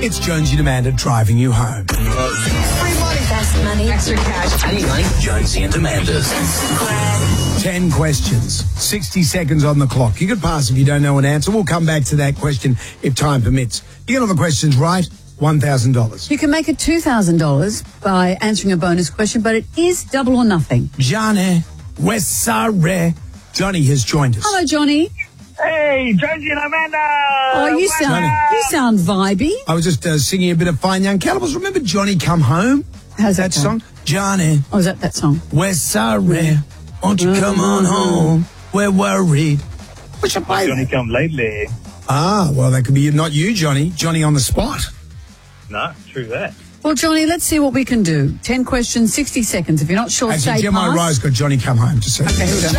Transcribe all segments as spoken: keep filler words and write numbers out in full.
It's Jonesy and Amanda driving you home. Free money. Best money. Extra cash. Any money? Jonesy and Amanda's. Ten questions, sixty seconds on the clock. You could pass if you don't know an answer. We'll come back to that question if time permits. You get all the questions right, one thousand dollars. You can make it two thousand dollars by answering a bonus question, but it is double or nothing. Johnny, Wessare. Johnny has joined us. Hello, Johnny. Hey, Jonesy and Amanda! Oh, you sound you sound vibey. I was just uh, singing a bit of Fine Young Cannibals. Remember Johnny Come Home? How's that, that song? Johnny, Oh, is that that song? Wessare. Won't you come on home? We're worried. We should play Johnny that. come lately. Ah, well, that could be not you, Johnny. Johnny on the spot. No, true that. Well, Johnny, let's see what we can do. Ten questions, sixty seconds. If you're not sure, Actually, say Gemma pass. Rose got Johnny Come Home. Just so Okay, here we go.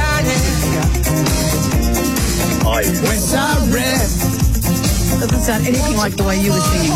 Oh, yeah. Doesn't sound anything like the way you were singing.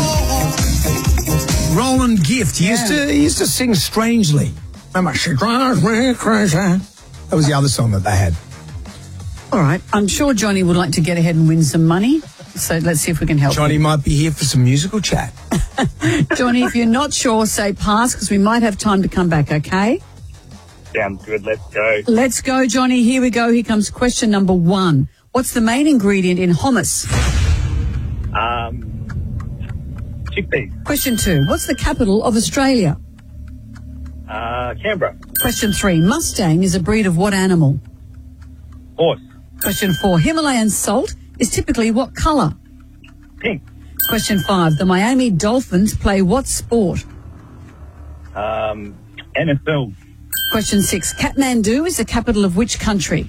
Roland Gift. He used to he used to sing strangely. Remember, she drives me crazy. That was the other song that they had. All right. I'm sure Johnny would like to get ahead and win some money. So let's see if we can help Johnny him. might be here for some musical chat. Johnny, if you're not sure, say pass because we might have time to come back, okay? Sounds good. Let's go. Let's go, Johnny. Here we go. Here comes question number one. What's the main ingredient in hummus? Um, chickpeas. Question two. What's the capital of Australia? Uh, Canberra. Question three. Mustang is a breed of what animal? Horse. Question four. Himalayan salt is typically what colour? Pink. Question five. The Miami Dolphins play what sport? Um, N F L. Question six. Kathmandu is the capital of which country?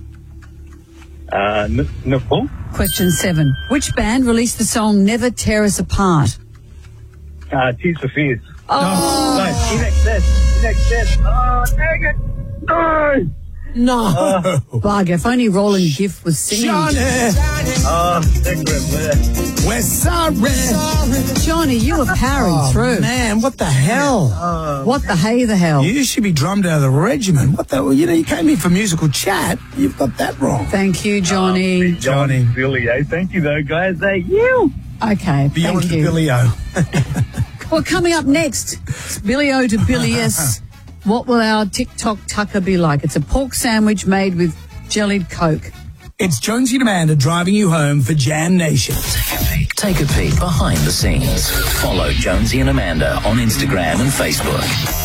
Uh, N- Nepal. Question seven. Which band released the song Never Tear Us Apart? Uh, Tears for Fears. Oh, No, In Excess. In Excess. Oh, dang it. No. No. bugger. If only Roland Gift was singing. Johnny, Oh, excellent. we're sorry. Johnny, you were powering Oh, through. man, what the hell? What the hey the hell? You should be drummed out of the regiment. What the? Well, you know, you came here for musical chat. You've got that wrong. Thank you, Johnny. Johnny. Billy, eh? Thank you, though, guys. Hey, you. Okay, Beyond thank you. Billy O. Well, coming up next, it's Billy O to Billy S. What will our TikTok tucker be like? It's a pork sandwich made with jellied Coke. It's Jonesy and Amanda driving you home for Jam Nation. Take a peek behind the scenes. Follow Jonesy and Amanda on Instagram and Facebook.